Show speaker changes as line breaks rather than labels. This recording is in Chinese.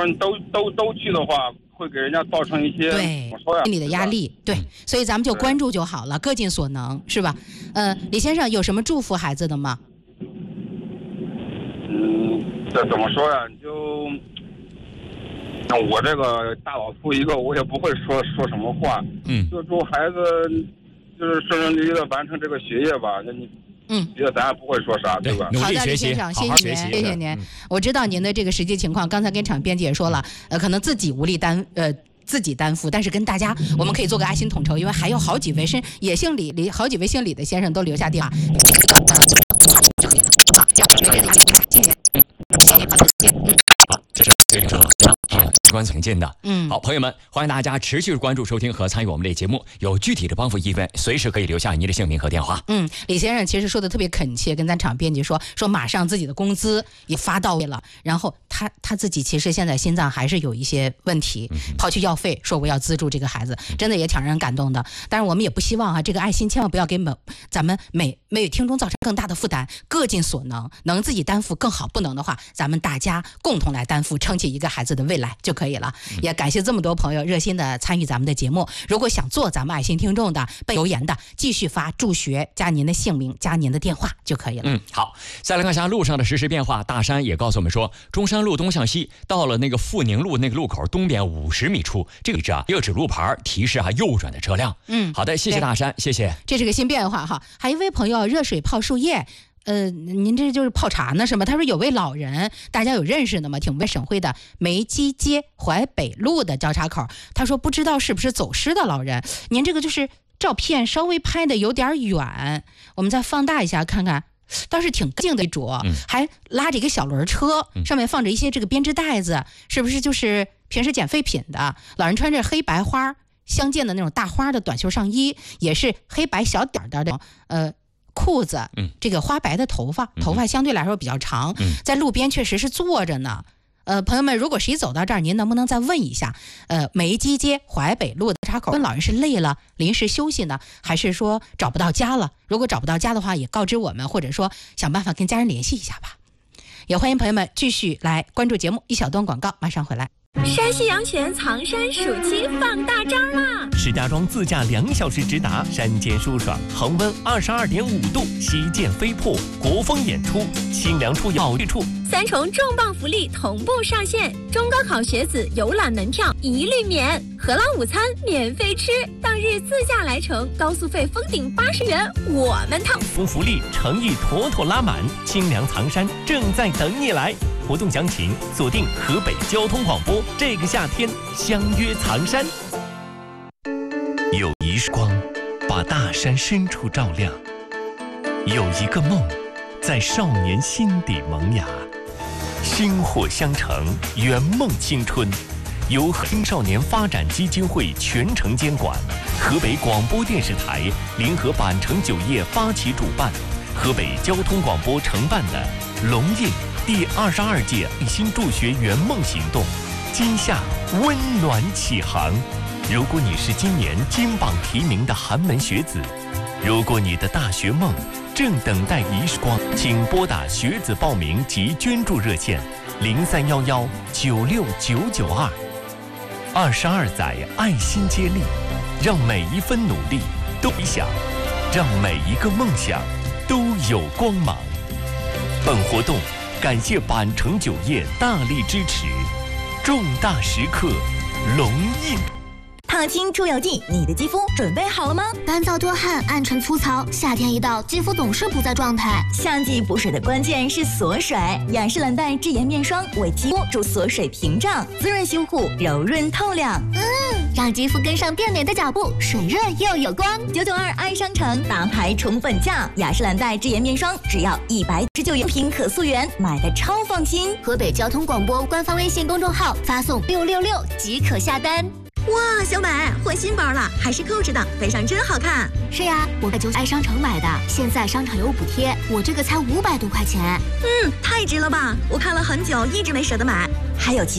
人都去的话，会给人家造成一些
对心理的压力。对，所以咱们就关注就好了，各尽所能，是吧？李先生有什么祝福孩子的吗？
这怎么说呀？我这个大老粗一个，我也不会说什么话。就祝孩子就是顺顺利利的完成这个学业吧。那你别的咱也不会说啥，对吧？
好的，李先生，谢谢您，谢谢您。我知道您的这个实际情况，刚才跟场编辑也说了，可能自己无力自己担负，但是跟大家我们可以做个爱心统筹，因为还有好几位也姓李，好几位姓李的先生都留下电话。
好，这是这个机关曾见的。好，朋友们，欢迎大家持续关注、收听和参与我们的节目。有具体的帮扶意见，随时可以留下您的姓名和电话。
李先生其实说的特别恳切，跟咱场编辑说马上自己的工资也发到位了，然后他自己其实现在心脏还是有一些问题，抛去药费说我要资助这个孩子，真的也挺让人感动的。但是我们也不希望这个爱心千万不要给咱们每位听众造成更大的负担，各尽所能，能自己担负更好，不能的话，咱们大家共同来担负，撑起一个孩子的未来就可以了。也感谢这么多朋友热心的参与咱们的节目。如果想做咱们爱心听众的被留言的，继续发助学加您的姓名加您的电话就可以了。
好，再来看一下路上的实时变化。大山也告诉我们说，中山路东向西到了那个富宁路那个路口东边50米处，这个位置有指路牌提示右转的车辆。好的，谢谢大山，谢谢。
这是个新变化哈。还有一位朋友热水泡树叶。您这就是泡茶呢是吗？他说有位老人，大家有认识的吗？挺为省会的梅基街淮北路的交叉口，他说不知道是不是走失的老人。您这个就是照片稍微拍的有点远，我们再放大一下看看，倒是挺干净的一桌，还拉着一个小轮车，上面放着一些这个编织袋子，是不是就是平时捡废品的？老人穿着黑白花相间的那种大花的短袖上衣，也是黑白小点的裤子，这个花白的头发相对来说比较长，在路边确实是坐着呢。朋友们，如果谁走到这儿，您能不能再问一下，梅基街淮北路的岔口，问老人是累了临时休息呢，还是说找不到家了？如果找不到家的话，也告知我们，或者说想办法跟家人联系一下吧。也欢迎朋友们继续来关注节目，一小段广告马上回来。
山西阳泉藏山暑期放大招啦！
石家庄自驾2小时直达，山间舒爽，恒温22.5度，溪涧飞瀑，国风演出，清凉处有去处
，3重重磅福利同步上线，中高考学子游览门票一律免，荷兰午餐免费吃，当日自驾来程，高速费封顶80元，我们掏。
福利诚意妥妥拉满，清凉藏山正在等你来。活动详情锁定河北交通广播，这个夏天相约藏山。有一束光把大山深处照亮，有一个梦在少年心底萌芽，薪火相承，圆梦青春。由青少年发展基金会全程监管，河北广播电视台联合板城酒业发起主办，河北交通广播承办的龙印第22届爱心助学圆梦行动，今夏温暖启航。如果你是今年金榜题名的寒门学子，如果你的大学梦正等待一束光，请拨打学子报名及捐助热线0311969992。22载爱心接力，让每一分努力都理想，让每一个梦想都有光芒。本活动感谢板城酒业大力支持，重大时刻龙印。
烫青出油剂，你的肌肤准备好了吗？
干燥多汗，暗沉粗糙，夏天一到，肌肤总是不在状态。
夏季补水的关键是锁水，雅诗兰黛智妍面霜为肌肤助锁水屏障，滋润修护，柔润透亮。
让肌肤跟上变美的脚步，水润又有光。
992爱商城大牌宠粉价，雅诗兰黛智妍面霜只要119元，品可溯源，买的超放心。
河北交通广播官方微信公众号发送666即可下单。
哇，小美换新包了，还是Coach的，背上真好看。
是呀，我在爱商城买的，现在商场有补贴，我这个才500多块钱。
太值了吧！我看了很久，一直没舍得买。还有其